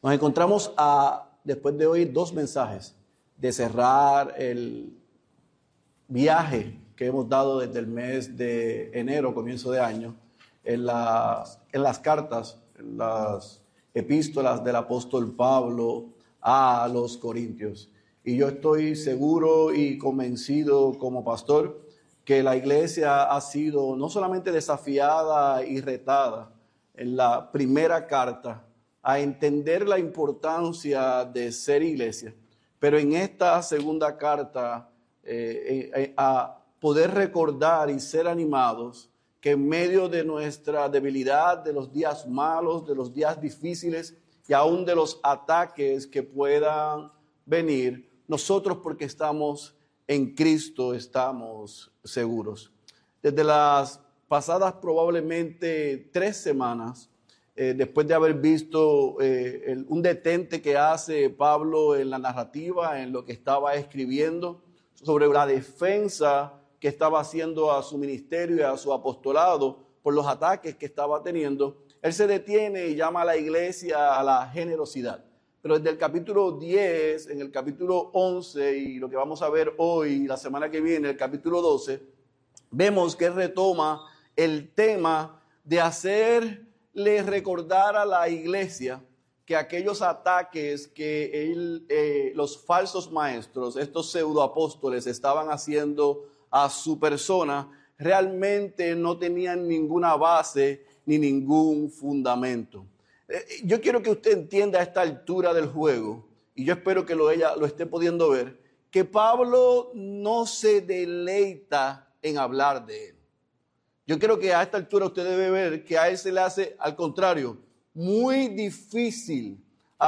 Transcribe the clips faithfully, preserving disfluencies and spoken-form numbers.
Nos encontramos a, después de oír dos mensajes, de cerrar el viaje que hemos dado desde el mes de enero, comienzo de año, en las, en las cartas, en las epístolas del apóstol Pablo a los Corintios. Y yo estoy seguro y convencido como pastor que la iglesia ha sido no solamente desafiada y retada en la primera carta a entender la importancia de ser iglesia, pero en esta segunda carta eh, eh, a poder recordar y ser animados que en medio de nuestra debilidad, de los días malos, de los días difíciles y aún de los ataques que puedan venir, nosotros, porque estamos en Cristo, estamos seguros. Desde las pasadas probablemente tres semanas, eh, después de haber visto eh, el, un detente que hace Pablo en la narrativa, en lo que estaba escribiendo, sobre la defensa que estaba haciendo a su ministerio y a su apostolado por los ataques que estaba teniendo, él se detiene y llama a la iglesia a la generosidad. Pero desde el capítulo diez, en el capítulo once y lo que vamos a ver hoy, la semana que viene, el capítulo doce, vemos que él retoma el tema de hacerle recordar a la iglesia que aquellos ataques que él, eh, los falsos maestros, estos pseudoapóstoles estaban haciendo a su persona, realmente no tenían ninguna base ni ningún fundamento. Yo quiero que usted entienda a esta altura del juego, y yo espero que lo, ella, lo esté pudiendo ver, que Pablo no se deleita en hablar de él. Yo creo que a esta altura usted debe ver que a él se le hace, al contrario, muy difícil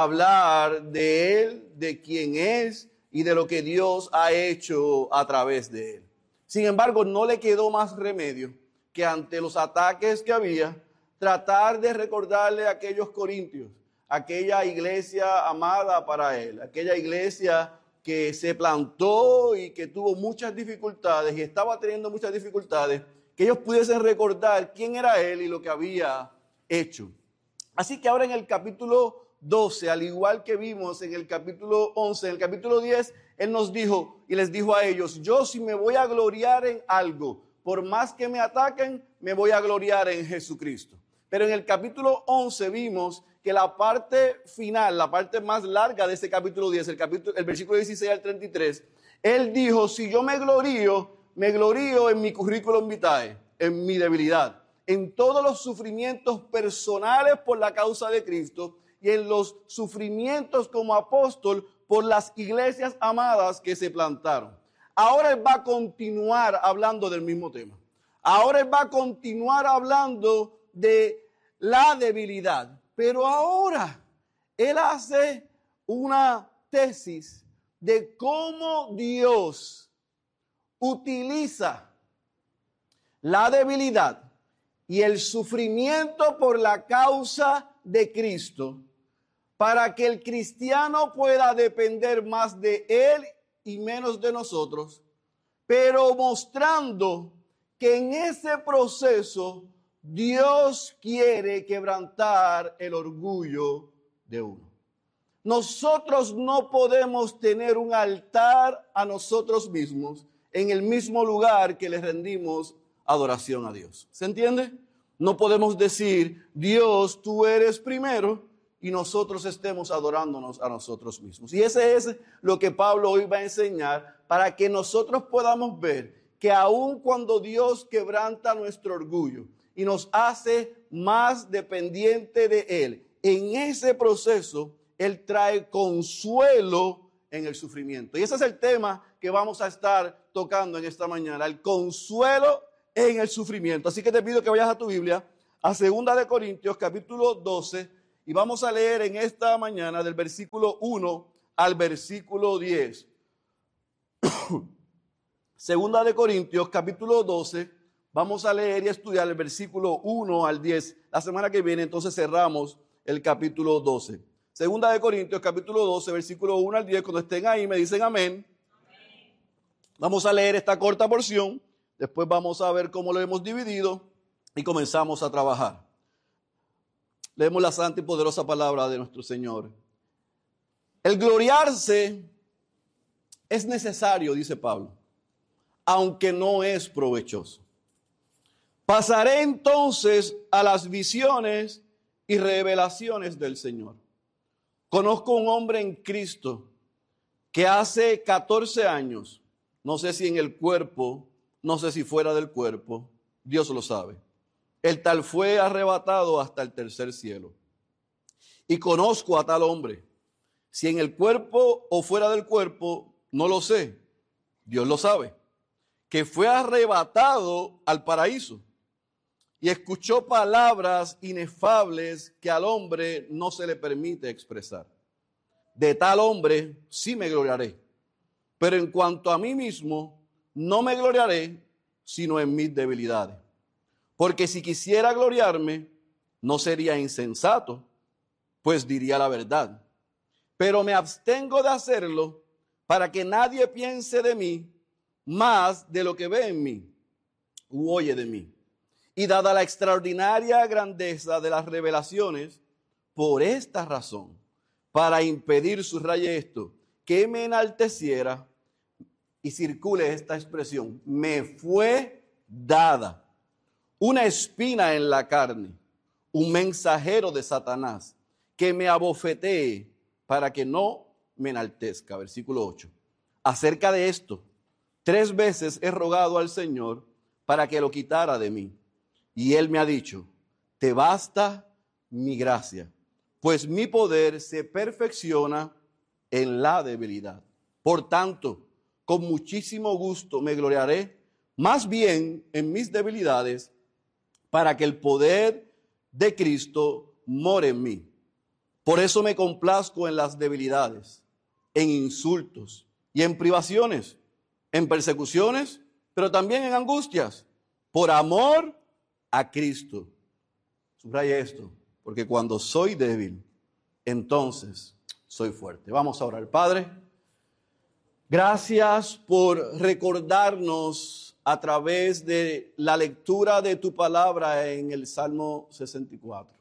hablar de él, de quién es y de lo que Dios ha hecho a través de él. Sin embargo, no le quedó más remedio que ante los ataques que había, tratar de recordarle a aquellos corintios, aquella iglesia amada para él, aquella iglesia que se plantó y que tuvo muchas dificultades y estaba teniendo muchas dificultades, que ellos pudiesen recordar quién era él y lo que había hecho. Así que ahora en el capítulo doce, al igual que vimos en el capítulo once, en el capítulo diez, él nos dijo y les dijo a ellos: yo si me voy a gloriar en algo, por más que me ataquen, me voy a gloriar en Jesucristo. Pero en el capítulo once vimos que la parte final, la parte más larga de ese capítulo diez, el, capítulo, el versículo dieciséis al treinta y tres, él dijo: si yo me glorío, me glorío en mi currículum vitae, en mi debilidad, en todos los sufrimientos personales por la causa de Cristo y en los sufrimientos como apóstol por las iglesias amadas que se plantaron. Ahora él va a continuar hablando del mismo tema. Ahora él va a continuar hablando de la debilidad, pero ahora él hace una tesis de cómo Dios utiliza la debilidad y el sufrimiento por la causa de Cristo para que el cristiano pueda depender más de él y menos de nosotros, pero mostrando que en ese proceso Dios quiere quebrantar el orgullo de uno. Nosotros no podemos tener un altar a nosotros mismos en el mismo lugar que le rendimos adoración a Dios. ¿Se entiende? No podemos decir: Dios, tú eres primero, y nosotros estemos adorándonos a nosotros mismos. Y ese es lo que Pablo hoy va a enseñar, para que nosotros podamos ver que aun cuando Dios quebranta nuestro orgullo y nos hace más dependiente de Él, en ese proceso Él trae consuelo en el sufrimiento. Y ese es el tema que vamos a estar tocando en esta mañana, el consuelo en el sufrimiento. Así que te pido que vayas a tu Biblia, a segunda de Corintios, capítulo doce, y vamos a leer en esta mañana del versículo uno al versículo diez. Segunda de Corintios, capítulo doce, vamos a leer y estudiar el versículo uno al diez. La semana que viene entonces cerramos el capítulo doce. Segunda de Corintios, capítulo doce, versículo uno al diez. Cuando estén ahí me dicen amén. Amén. Vamos a leer esta corta porción, después vamos a ver cómo lo hemos dividido y comenzamos a trabajar. Leemos la santa y poderosa palabra de nuestro Señor El gloriarse es necesario, dice Pablo, aunque no es provechoso. Pasaré entonces a las visiones y revelaciones del Señor. Conozco un hombre en Cristo que hace catorce años, no sé si en el cuerpo, no sé si fuera del cuerpo, Dios lo sabe. El tal fue arrebatado hasta el tercer cielo. Y conozco a tal hombre, si en el cuerpo o fuera del cuerpo, no lo sé, Dios lo sabe, que fue arrebatado al paraíso y escuchó palabras inefables que al hombre no se le permite expresar. De tal hombre sí me gloriaré, pero en cuanto a mí mismo, no me gloriaré sino en mis debilidades. Porque si quisiera gloriarme, no sería insensato, pues diría la verdad. Pero me abstengo de hacerlo para que nadie piense de mí más de lo que ve en mí u oye de mí. Y dada la extraordinaria grandeza de las revelaciones, por esta razón, para impedir, subraye esto, que me enalteciera, y circule esta expresión, me fue dada una espina en la carne, un mensajero de Satanás, que me abofetee para que no me enaltezca. Versículo ocho. Acerca de esto, tres veces he rogado al Señor para que lo quitara de mí. Y Él me ha dicho, te basta mi gracia, pues mi poder se perfecciona en la debilidad. Por tanto, con muchísimo gusto me gloriaré más bien en mis debilidades, para que el poder de Cristo more en mí. Por eso me complazco en las debilidades, en insultos y en privaciones, en persecuciones, pero también en angustias, por amor a Cristo. Subraya esto, porque cuando soy débil, entonces soy fuerte. Vamos a orar. Padre, gracias por recordarnos a través de la lectura de tu palabra en el Salmo sesenta y cuatro,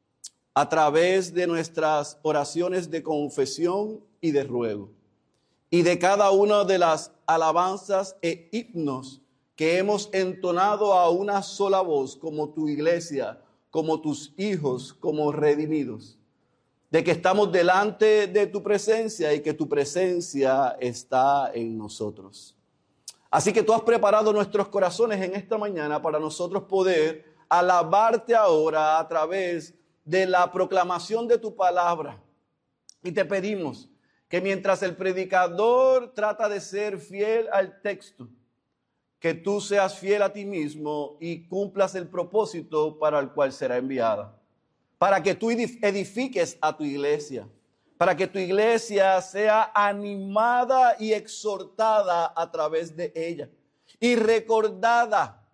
a través de nuestras oraciones de confesión y de ruego, y de cada una de las alabanzas e himnos que hemos entonado a una sola voz como tu iglesia, como tus hijos, como redimidos, de que estamos delante de tu presencia y que tu presencia está en nosotros. Así que tú has preparado nuestros corazones en esta mañana para nosotros poder alabarte ahora a través de la proclamación de tu palabra. Y te pedimos que mientras el predicador trata de ser fiel al texto, que tú seas fiel a ti mismo y cumplas el propósito para el cual será enviada. Para que tú edifiques a tu iglesia, para que tu iglesia sea animada y exhortada a través de ella. Y recordada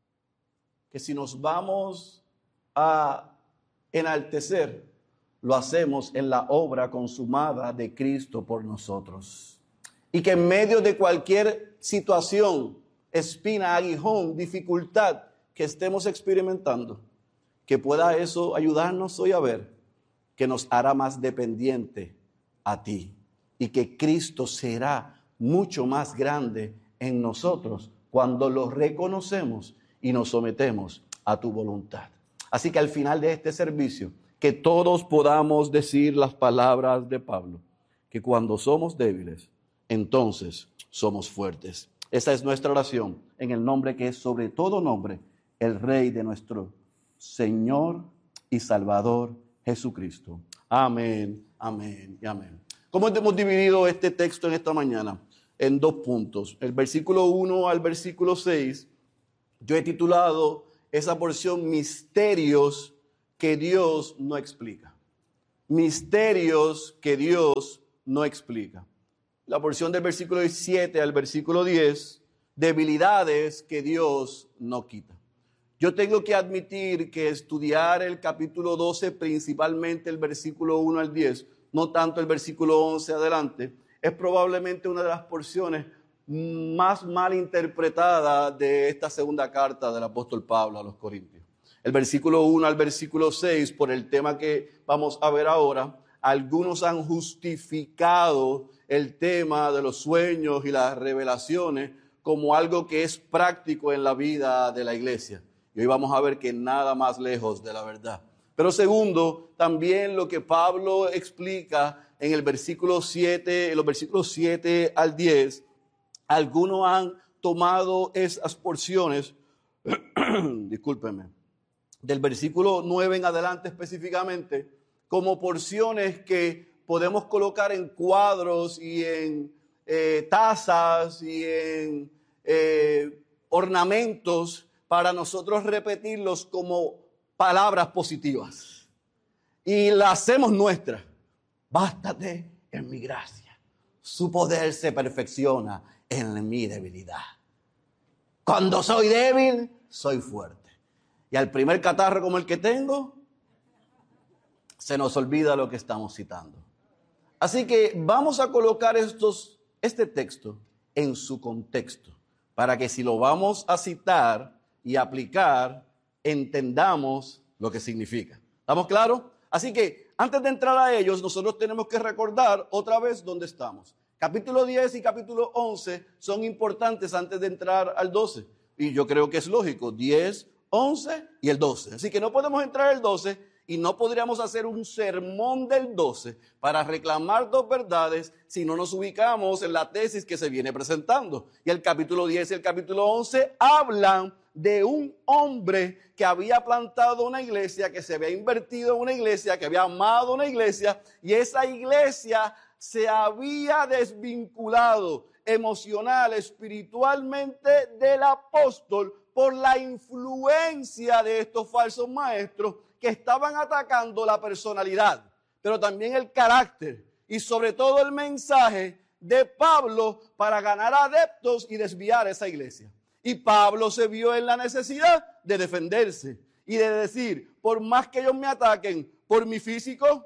que si nos vamos a enaltecer, lo hacemos en la obra consumada de Cristo por nosotros. Y que en medio de cualquier situación, espina, aguijón, dificultad que estemos experimentando, que pueda eso ayudarnos hoy a ver que nos hará más dependiente a ti y que Cristo será mucho más grande en nosotros cuando lo reconocemos y nos sometemos a tu voluntad. Así que al final de este servicio, que todos podamos decir las palabras de Pablo, que cuando somos débiles, entonces somos fuertes. Esa es nuestra oración en el nombre que es sobre todo nombre, el Rey de nuestro Señor y Salvador Jesucristo. Amén, amén y amén. ¿Cómo hemos dividido este texto en esta mañana? En dos puntos. El versículo uno al versículo seis, yo he titulado esa porción misterios que Dios no explica. Misterios que Dios no explica. La porción del versículo siete al versículo diez, debilidades que Dios no quita. Yo tengo que admitir que estudiar el capítulo doce, principalmente el versículo uno al diez, no tanto el versículo once adelante, es probablemente una de las porciones más mal interpretadas de esta segunda carta del apóstol Pablo a los Corintios. El versículo uno al versículo seis, por el tema que vamos a ver ahora, algunos han justificado el tema de los sueños y las revelaciones como algo que es práctico en la vida de la iglesia. Y hoy vamos a ver que nada más lejos de la verdad. Pero segundo, también lo que Pablo explica en el versículo siete, en los versículos siete al diez, algunos han tomado esas porciones, discúlpenme, del versículo nueve en adelante específicamente, como porciones que podemos colocar en cuadros y en eh, tazas y en eh, ornamentos para nosotros repetirlos como palabras positivas. Y las hacemos nuestras. Bástate en mi gracia. Su poder se perfecciona en mi debilidad. Cuando soy débil, soy fuerte. Y al primer catarro como el que tengo, se nos olvida lo que estamos citando. Así que vamos a colocar estos, este texto en su contexto, para que si lo vamos a citar y aplicar, entendamos lo que significa. ¿Estamos claros? Así que antes de entrar a ellos, nosotros tenemos que recordar otra vez dónde estamos. Capítulo diez y capítulo once son importantes antes de entrar al doce. Y yo creo que es lógico, diez, once y el doce. Así que no podemos entrar al doce y no podríamos hacer un sermón del doce para reclamar dos verdades si no nos ubicamos en la tesis que se viene presentando. Y el capítulo diez y el capítulo once hablan de un hombre que había plantado una iglesia, que se había invertido en una iglesia, que había amado una iglesia, y esa iglesia se había desvinculado emocional, espiritualmente del apóstol por la influencia de estos falsos maestros que estaban atacando la personalidad, pero también el carácter y sobre todo el mensaje de Pablo para ganar adeptos y desviar esa iglesia. Y Pablo se vio en la necesidad de defenderse y de decir, por más que ellos me ataquen por mi físico,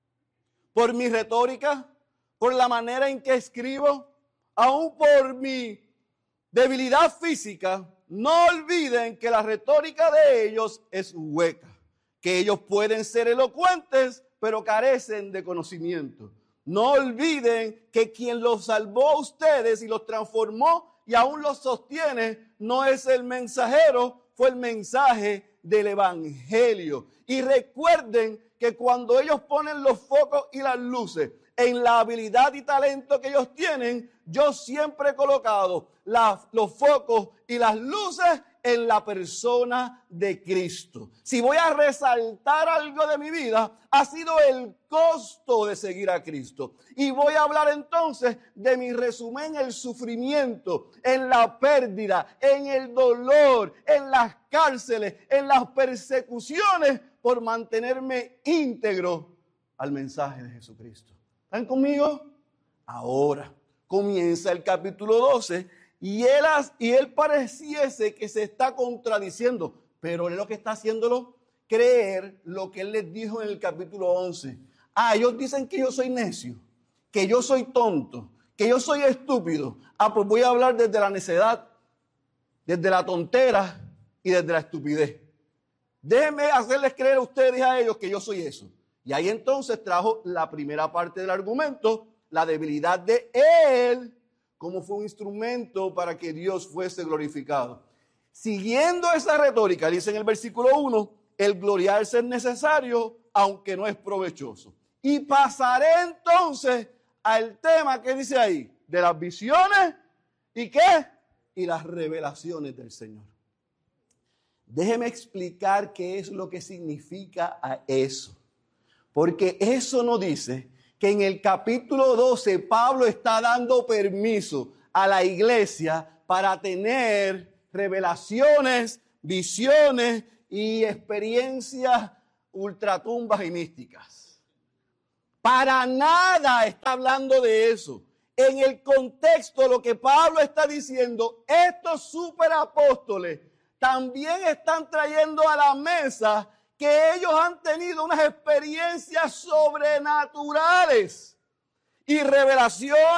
por mi retórica, por la manera en que escribo, aún por mi debilidad física, no olviden que la retórica de ellos es hueca, que ellos pueden ser elocuentes, pero carecen de conocimiento. No olviden que quien los salvó a ustedes y los transformó y aún los sostiene, no es el mensajero, fue el mensaje del evangelio. Y recuerden que cuando ellos ponen los focos y las luces en la habilidad y talento que ellos tienen, yo siempre he colocado la, los focos y las luces en la persona de Cristo. Si voy a resaltar algo de mi vida, ha sido el costo de seguir a Cristo. Y voy a hablar entonces de mi resumen, el sufrimiento, en la pérdida, en el dolor, en las cárceles, en las persecuciones por mantenerme íntegro al mensaje de Jesucristo. ¿Están conmigo? Ahora comienza el capítulo doce y él, y él pareciese que se está contradiciendo, pero él lo que está haciéndolo, creer lo que él les dijo en el capítulo once. Ah, ellos dicen que yo soy necio, que yo soy tonto, que yo soy estúpido. Ah, pues voy a hablar desde la necedad, desde la tontera y desde la estupidez. Déjenme hacerles creer a ustedes y a ellos que yo soy eso. Y ahí entonces trajo la primera parte del argumento, la debilidad de él, como fue un instrumento para que Dios fuese glorificado. Siguiendo esa retórica, dice en el versículo uno, el gloriarse es necesario, aunque no es provechoso. Y pasaré entonces al tema que dice ahí, de las visiones y qué, y las revelaciones del Señor. Déjeme explicar qué es lo que significa a eso. Porque eso no dice que en el capítulo doce Pablo está dando permiso a la iglesia para tener revelaciones, visiones y experiencias ultratumbas y místicas. Para nada está hablando de eso. En el contexto, lo que Pablo está diciendo, estos superapóstoles también están trayendo a la mesa que ellos han tenido unas experiencias sobrenaturales y revelaciones